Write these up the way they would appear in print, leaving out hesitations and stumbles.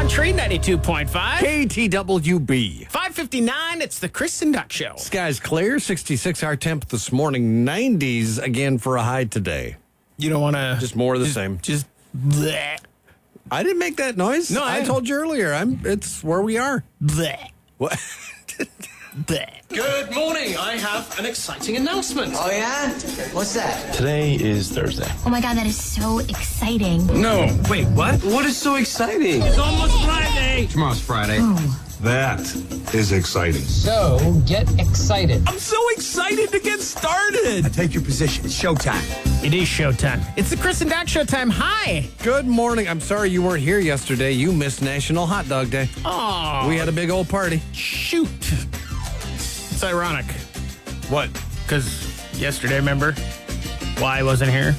Country 92.5. KTWB. 5:59. It's the Chris and Duck Show. Skies clear, 66 our temp this morning, 90s again for a high today. You don't want to... Just more of the same. Just... Bleh. I didn't make that noise. No, I told you earlier. It's where we are. Bleh. What? Bleh. Good morning. I have an exciting announcement. Oh, yeah? What's that? Today is Thursday. Oh my God, that is so exciting. No. Wait, what? What is so exciting? It's almost Friday. Tomorrow's Friday. That is exciting. So, get excited. I'm so excited to get started. Take your position. It's showtime. It is showtime. It's the Chris and Duck Show time. Hi. Good morning. I'm sorry you weren't here yesterday. You missed National Hot Dog Day. Oh, We had a big old party. shoot. It's ironic. What? Because yesterday, remember, why I wasn't here?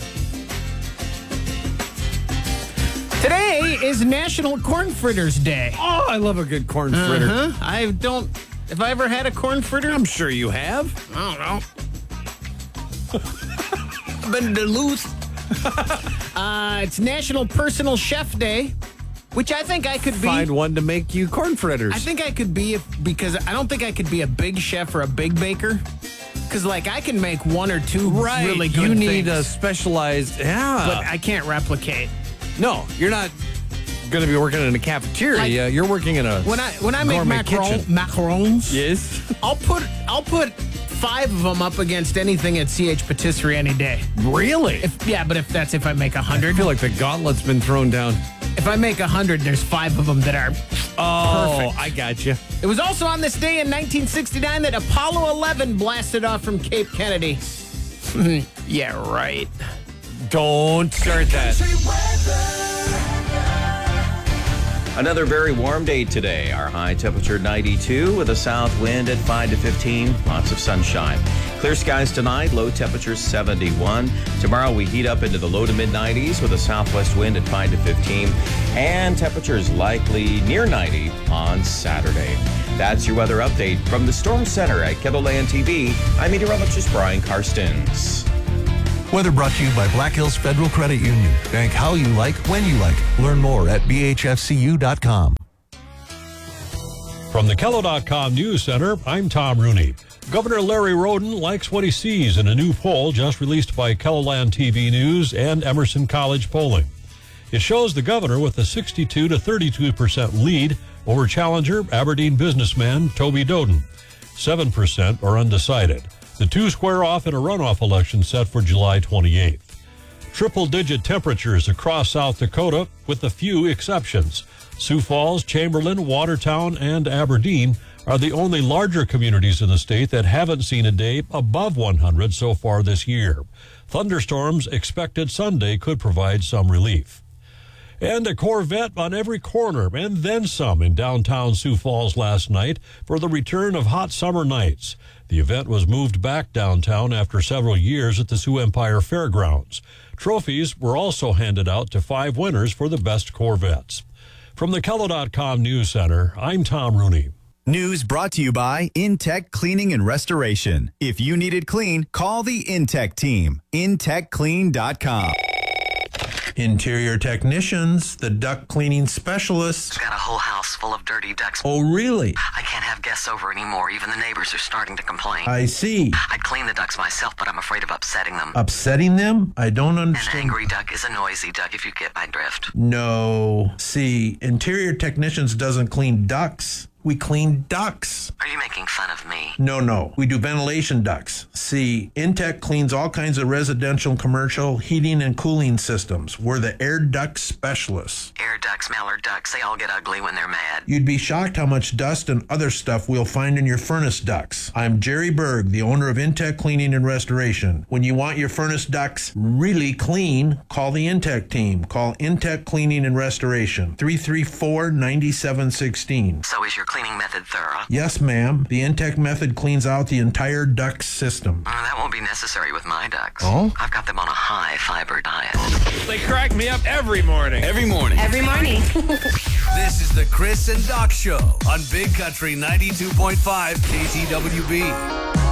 Today is National Corn Fritters Day. Oh, I love a good corn fritter. I don't... Have I ever had a corn fritter? I'm sure you have. I don't know. I've been to Duluth. It's National Personal Chef Day, which I think I could be. Find one to make you corn fritters. I think I could be because I don't think I could be a big chef or a big baker. Because, like, I can make one or two really good You need things, a specialized... Yeah. but I can't replicate. No, you're not going to be working in a cafeteria. You're working in a When I make gourmet kitchen. macarons, Yes. I'll put 5 of them up against anything at CH Patisserie any day. Really? But if I make 100, I feel like the gauntlet's been thrown down. if I make 100, there's 5 of them that are perfect. I got you. It was also on this day in 1969 that Apollo 11 blasted off from Cape Kennedy. Yeah, right. Don't start that. Another very warm day today. Our high temperature 92 with a south wind at 5 to 15. Lots of sunshine. Clear skies tonight. Low temperature 71. Tomorrow we heat up into the low to mid 90s with a southwest wind at 5 to 15. And temperatures likely near 90 on Saturday. That's your weather update from the Storm Center at KELOLAND TV. I'm meteorologist Brian Karstens. Weather brought to you by Black Hills Federal Credit Union. Bank how you like, when you like. Learn more at bhfcu.com. From the KELO.com News Center, I'm Tom Rooney. Governor Larry Roden likes what he sees in a new poll just released by KELOLAND TV News and Emerson College Polling. It shows the governor with a 62 to 32% lead over challenger Aberdeen businessman Toby Doden. 7% are undecided. The two square off in a runoff election set for July 28th. Triple-digit temperatures across South Dakota with a few exceptions. Sioux Falls, Chamberlain, Watertown, and Aberdeen are the only larger communities in the state that haven't seen a day above 100 so far this year. Thunderstorms expected Sunday could provide some relief. And a Corvette on every corner and then some in downtown Sioux Falls last night for the return of hot summer nights. The event was moved back downtown after several years at the Sioux Empire Fairgrounds. Trophies were also handed out to 5 winners for the best Corvettes. From the KELO.com News Center, I'm Tom Rooney. News brought to you by Intech Cleaning and Restoration. If you need it clean, call the Intech team. IntechClean.com. Interior technicians, the duct cleaning specialists. Got a whole house full of dirty ducks. Oh, really? I can't have guests over anymore. Even the neighbors are starting to complain. I see. I'd clean the ducks myself, but I'm afraid of upsetting them. Upsetting them? I don't An understand. angry duck is a noisy duck, if you get my drift. No. See, interior technicians doesn't clean ducts. We clean ducts. Are you making fun of me? No. We do ventilation ducts. See, Intech cleans all kinds of residential and commercial heating and cooling systems. We're the air duct specialists. Air ducks, mallard ducks, they all get ugly when they're mad. You'd be shocked how much dust and other stuff we'll find in your furnace ducts. I'm Jerry Berg, the owner of Intech Cleaning and Restoration. When you want your furnace ducts really clean, call the Intech team. Call Intech Cleaning and Restoration, 334-9716. So is your cleaning method thorough? Yes, ma'am. The Intech method cleans out the entire duct system. That won't be necessary with my ducks. Oh? I've got them on a high-fiber diet. They crack me up every morning. Every morning. Every morning. This is the Chris and Doc Show on Big Country 92.5 KTWB.